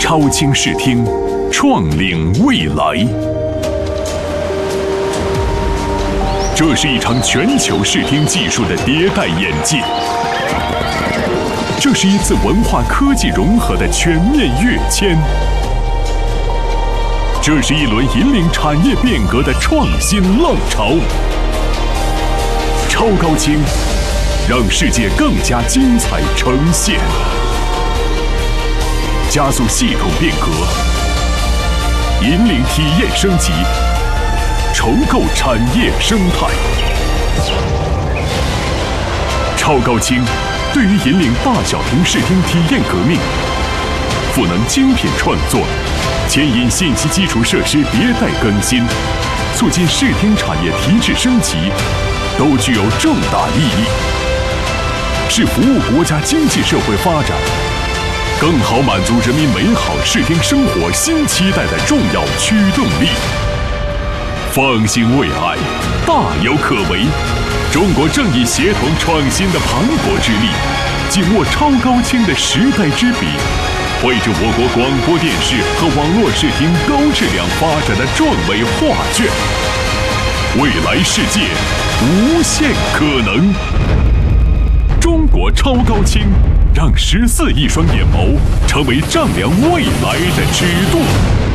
超清视听，创领未来。这是一场全球视听技术的迭代演进，这是一次文化科技融合的全面跃迁，这是一轮引领产业变革的创新浪潮。超高清，让世界更加精彩呈现，加速系统变革，引领体验升级，重构产业生态。超高清对于引领大小屏视听体验革命，赋能精品创作，牵引信息基础设施迭代更新，促进视听产业提质升级，都具有重大意义，是服务国家经济社会发展，更好满足人民美好视听生活新期待的重要驱动力。放心未来，大有可为。中国正以协同创新的磅礴之力，紧握超高清的时代之笔，绘制我国广播电视和网络视听高质量发展的壮伟画卷。未来世界无限可能。中国超高清，让14亿双眼眸成为丈量未来的尺度。